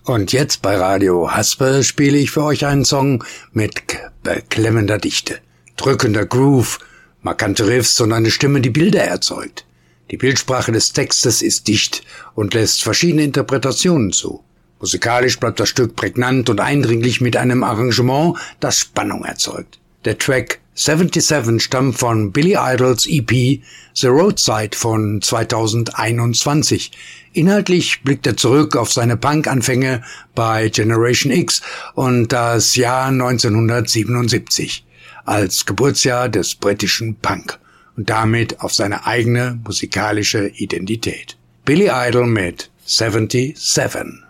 Und jetzt bei Radio Haspe spiele ich für euch einen Song mit beklemmender Dichte, drückender Groove, markante Riffs und eine Stimme, die Bilder erzeugt. Die Bildsprache des Textes ist dicht und lässt verschiedene Interpretationen zu. Musikalisch bleibt das Stück prägnant und eindringlich mit einem Arrangement, das Spannung erzeugt. Der Track 77 stammt von Billy Idols EP The Roadside von 2021. Inhaltlich blickt er zurück auf seine Punk-Anfänge bei Generation X und das Jahr 1977 als Geburtsjahr des britischen Punk und damit auf seine eigene musikalische Identität. Billy Idol mit 77.